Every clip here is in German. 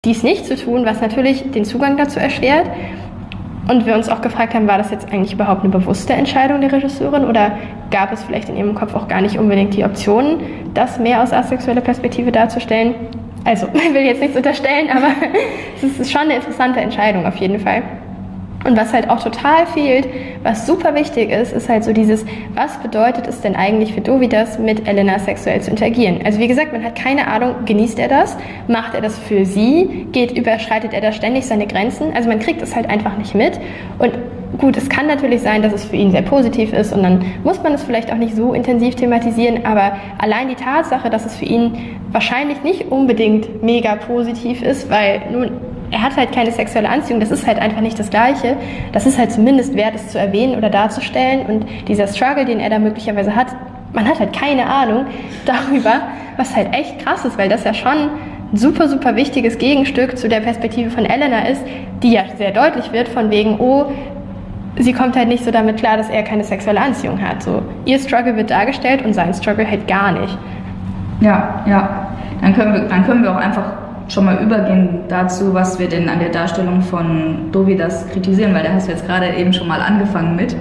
dies nicht zu tun, was natürlich den Zugang dazu erschwert. Und wir uns auch gefragt haben, war das jetzt eigentlich überhaupt eine bewusste Entscheidung der Regisseurin oder gab es vielleicht in ihrem Kopf auch gar nicht unbedingt die Option, das mehr aus asexueller Perspektive darzustellen? Also, ich will jetzt nichts unterstellen, aber es ist schon eine interessante Entscheidung auf jeden Fall. Und was halt auch total fehlt, was super wichtig ist, ist halt so dieses, was bedeutet es denn eigentlich für Dovidas, mit Elena sexuell zu interagieren? Also wie gesagt, man hat keine Ahnung, genießt er das? Macht er das für sie? Überschreitet er da ständig seine Grenzen? Also man kriegt es halt einfach nicht mit. Und gut, es kann natürlich sein, dass es für ihn sehr positiv ist und dann muss man es vielleicht auch nicht so intensiv thematisieren, aber allein die Tatsache, dass es für ihn wahrscheinlich nicht unbedingt mega positiv ist, weil nun, er hat halt keine sexuelle Anziehung, das ist halt einfach nicht das Gleiche. Das ist halt zumindest wert, es zu erwähnen oder darzustellen. Und dieser Struggle, den er da möglicherweise hat, man hat halt keine Ahnung darüber, was halt echt krass ist, weil das ja schon ein super, super wichtiges Gegenstück zu der Perspektive von Elena ist, die ja sehr deutlich wird von wegen, oh, sie kommt halt nicht so damit klar, dass er keine sexuelle Anziehung hat. So, ihr Struggle wird dargestellt und sein Struggle halt gar nicht. Ja. Dann können wir auch einfach schon mal übergehen dazu, was wir denn an der Darstellung von Dovidas kritisieren, weil da hast du jetzt gerade eben schon mal angefangen mit.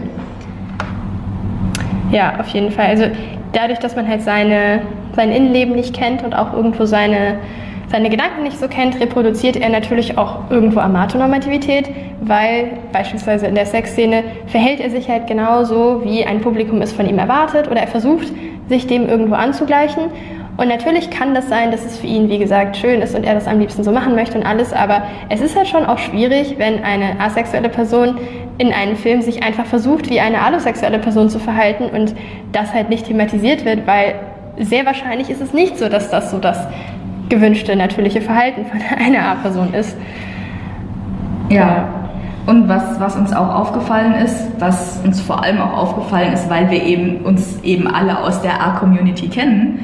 Ja, auf jeden Fall. Also dadurch, dass man halt sein Innenleben nicht kennt und auch irgendwo seine Gedanken nicht so kennt, reproduziert er natürlich auch irgendwo Amatonormativität, weil beispielsweise in der Sexszene verhält er sich halt genauso, wie ein Publikum es von ihm erwartet oder er versucht, sich dem irgendwo anzugleichen. Und natürlich kann das sein, dass es für ihn, wie gesagt, schön ist und er das am liebsten so machen möchte und alles, aber es ist halt schon auch schwierig, wenn eine asexuelle Person in einem Film sich einfach versucht, wie eine allosexuelle Person zu verhalten und das halt nicht thematisiert wird, weil sehr wahrscheinlich ist es nicht so, dass das so das gewünschte natürliche Verhalten von einer A-Person ist. Ja. Und was uns auch aufgefallen ist, was uns vor allem auch aufgefallen ist, weil wir uns alle aus der A-Community kennen,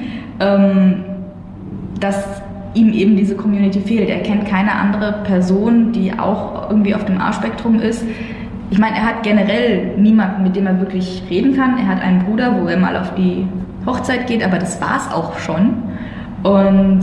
dass ihm eben diese Community fehlt. Er kennt keine andere Person, die auch irgendwie auf dem A-Spektrum ist. Ich meine, er hat generell niemanden, mit dem er wirklich reden kann. Er hat einen Bruder, wo er mal auf die Hochzeit geht, aber das war's auch schon. Und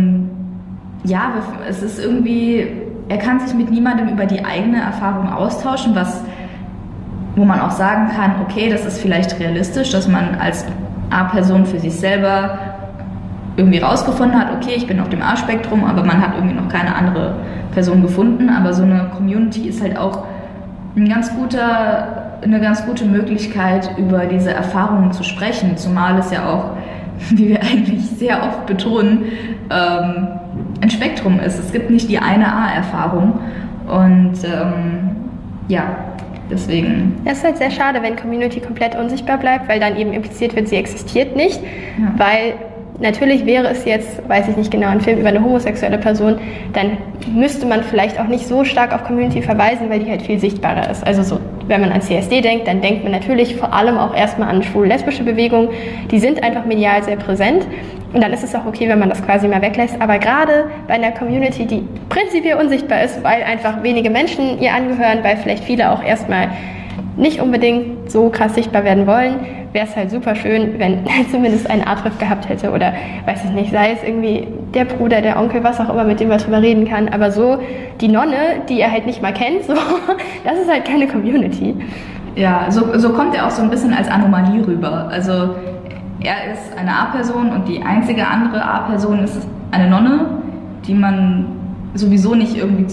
es ist irgendwie, er kann sich mit niemandem über die eigene Erfahrung austauschen, wo man auch sagen kann, okay, das ist vielleicht realistisch, dass man als A-Person für sich selber irgendwie rausgefunden hat, okay, ich bin auf dem A-Spektrum, aber man hat irgendwie noch keine andere Person gefunden. Aber so eine Community ist halt auch eine ganz gute Möglichkeit, über diese Erfahrungen zu sprechen, zumal es ja auch, wie wir eigentlich sehr oft betonen, ein Spektrum ist. Es gibt nicht die eine A-Erfahrung und deswegen. Es ist halt sehr schade, wenn Community komplett unsichtbar bleibt, weil dann eben impliziert wird, sie existiert nicht, weil natürlich wäre es jetzt, weiß ich nicht genau, ein Film über eine homosexuelle Person, dann müsste man vielleicht auch nicht so stark auf Community verweisen, weil die halt viel sichtbarer ist. Also so, wenn man an CSD denkt, dann denkt man natürlich vor allem auch erstmal an schwul-lesbische Bewegungen. Die sind einfach medial sehr präsent und dann ist es auch okay, wenn man das quasi mal weglässt. Aber gerade bei einer Community, die prinzipiell unsichtbar ist, weil einfach wenige Menschen ihr angehören, weil vielleicht viele auch erstmal nicht unbedingt so krass sichtbar werden wollen, wäre es halt super schön, wenn zumindest ein A-Treff gehabt hätte oder, weiß ich nicht, sei es irgendwie der Bruder, der Onkel, was auch immer, mit dem man drüber reden kann, aber so die Nonne, die er halt nicht mal kennt, so, das ist halt keine Community. Ja, so kommt er auch so ein bisschen als Anomalie rüber. Also er ist eine A-Person und die einzige andere A-Person ist eine Nonne, die man sowieso nicht irgendwie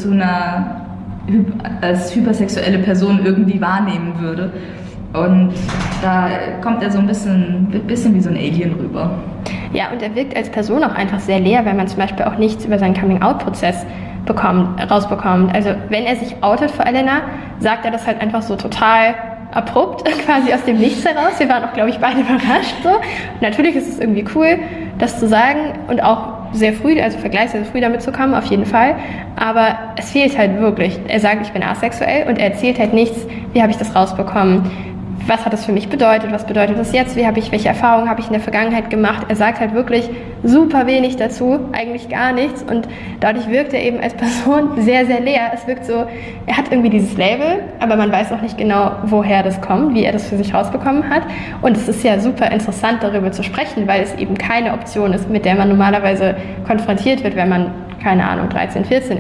als hypersexuelle Person irgendwie wahrnehmen würde. Und da kommt er so ein bisschen wie so ein Alien rüber. Ja, und er wirkt als Person auch einfach sehr leer, weil man zum Beispiel auch nichts über seinen Coming-out-Prozess rausbekommt. Also wenn er sich outet für Elena, sagt er das halt einfach so total abrupt, quasi aus dem Nichts heraus. Wir waren auch, glaube ich, beide überrascht. So. Und natürlich ist es irgendwie cool, das zu sagen und auch sehr früh, also vergleichsweise früh damit zu kommen, auf jeden Fall. Aber es fehlt halt wirklich. Er sagt, ich bin asexuell und er erzählt halt nichts, wie habe ich das rausbekommen, was hat das für mich bedeutet, was bedeutet das jetzt, welche Erfahrungen habe ich in der Vergangenheit gemacht. Er sagt halt wirklich super wenig dazu, eigentlich gar nichts und dadurch wirkt er eben als Person sehr, sehr leer. Es wirkt so, er hat irgendwie dieses Label, aber man weiß auch nicht genau, woher das kommt, wie er das für sich rausbekommen hat und es ist ja super interessant, darüber zu sprechen, weil es eben keine Option ist, mit der man normalerweise konfrontiert wird, wenn man keine Ahnung, 13, 14